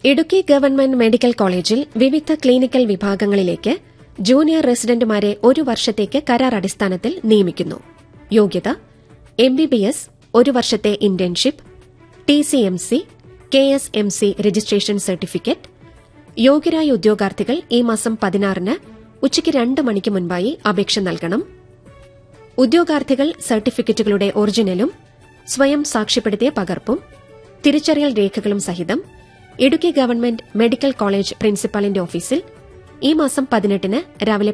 Idukki government medical കോളേജിൽ വിവിധ clinical വിഭാഗങ്ങളിലേക്ക് junior റെസിഡന്റുമാരെ 1 വർഷത്തേക്ക് കരാർ അടിസ്ഥാനത്തിൽ നിയമിക്കുന്നു. യോഗ്യത: MBBS, 1 വർഷത്തെ internship, TCMC, KSMC registration certificate. യോഗ്യരായ ഉദ്യോഗാർത്ഥികൾ ഈ മാസം 16-ന് ഉച്ചയ്ക്ക് 2 മണിക്ക് മുൻപായി അപേക്ഷ നൽകണം. ഉദ്യോഗാർത്ഥികൾ സർട്ടിഫിക്കറ്റുകളുടെ ഒറിജിനലും സ്വയം സാക്ഷ്യപ്പെടുത്തിയ പകർപ്പും തിരിച്ചറിയൽ രേഖകളും സഹിതം ഇടുക്കി ഗവൺമെന്റ് മെഡിക്കൽ കോളേജ് പ്രിൻസിപ്പാളിന്റെ ഓഫീസിൽ ഈ മാസം 18-ന് രാവിലെ